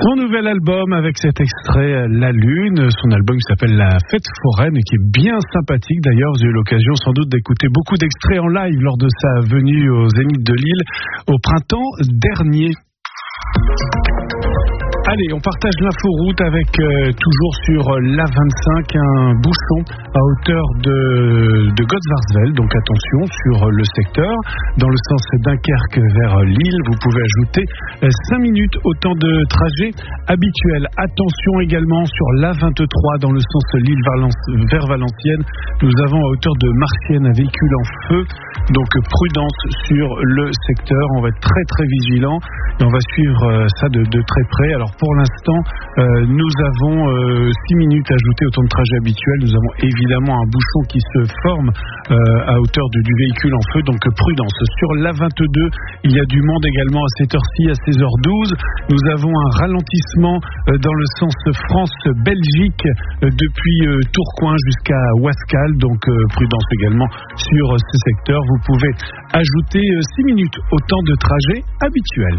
Son nouvel album avec cet extrait La Lune, son album qui s'appelle La Fête Foraine et qui est bien sympathique d'ailleurs. J'ai eu l'occasion sans doute d'écouter beaucoup d'extraits en live lors de sa venue au Zénith de Lille au printemps dernier. Allez, on partage l'inforoute avec toujours sur l'A25 un bouchon à hauteur de Gottsvarsveld, donc attention sur le secteur, dans le sens Dunkerque vers Lille. Vous pouvez ajouter 5 minutes au temps de trajet habituel. Attention également sur l'A23 dans le sens Lille vers Valenciennes. Nous avons à hauteur de Marchienne un véhicule en feu, donc prudence sur le secteur. On va être très très vigilant et on va suivre ça de très près. Alors pour l'instant, nous avons 6 minutes ajoutées au temps de trajet habituel. Nous avons évidemment un bouchon qui se forme à hauteur du véhicule en feu, donc prudence. Sur l'A22, il y a du monde également à cette heure-ci, à 16h12. Nous avons un ralentissement dans le sens France-Belgique depuis Tourcoing jusqu'à Ouascal, donc prudence également sur ce secteur. Vous pouvez ajouter 6 minutes au temps de trajet habituel.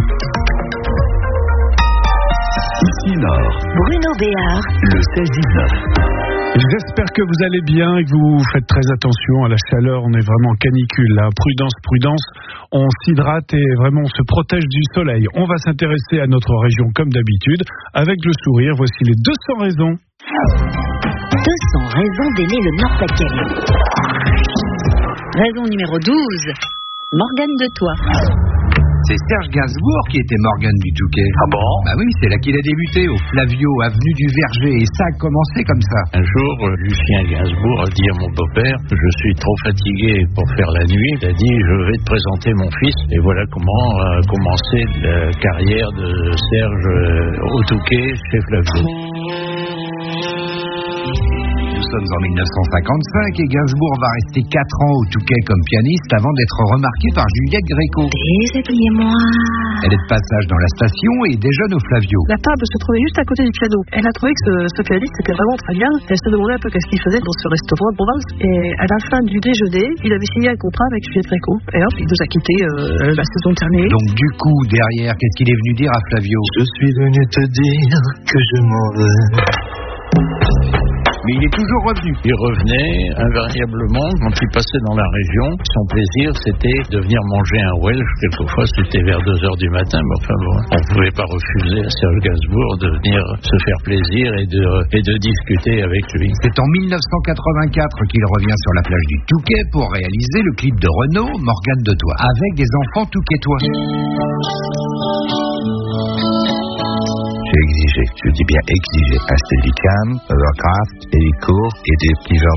Ici Nord, Bruno Béard, le 16-19. J'espère que vous allez bien et que vous faites très attention à la chaleur. On est vraiment en canicule là. Prudence, prudence. On s'hydrate et vraiment on se protège du soleil. On va s'intéresser à notre région comme d'habitude avec le sourire. Voici les 200 raisons. 200 raisons d'aimer le Nord-Pas-de-Calais. Raison numéro 12. Morgane de Toit. C'est Serge Gainsbourg qui était Morgane du Touquet. Ah bon? Bah oui, c'est là qu'il a débuté, au Flavio, avenue du Verger, et ça a commencé comme ça. Un jour, Lucien Gainsbourg a dit à mon beau-père, je suis trop fatigué pour faire la nuit. Il a dit, je vais te présenter mon fils. Et voilà comment a commencé la carrière de Serge au Touquet chez Flavio. Nous sommes en 1955 et Gainsbourg va rester 4 ans au Touquet comme pianiste avant d'être remarqué par Juliette Gréco. Déshabillez-moi. Elle est de passage dans la station et déjeune au Flavio. La table se trouvait juste à côté du piano. Elle a trouvé que ce pianiste était vraiment très bien. Elle se demandait un peu qu'est-ce qu'il faisait dans ce restaurant de province. Et à la fin du déjeuner, il avait signé un contrat avec Juliette Gréco. Et hop, il nous a quittés la saison terminée. Donc du coup, derrière, qu'est-ce qu'il est venu dire à Flavio? Je suis venu te dire que je m'en vais. Mais il est toujours revenu. Il revenait invariablement quand il passait dans la région. Son plaisir, c'était de venir manger un Welsh. Quelquefois, c'était vers 2h du matin. Mais enfin bon, on ne pouvait pas refuser à Serge Gainsbourg de venir se faire plaisir et de discuter avec lui. C'est en 1984 qu'il revient sur la plage du Touquet pour réaliser le clip de Renaud, Morgane de Toit, avec des enfants touquetois. J'ai exigé, je dis bien exigé, un Steadicam, Hovercraft, hélico et des petits genres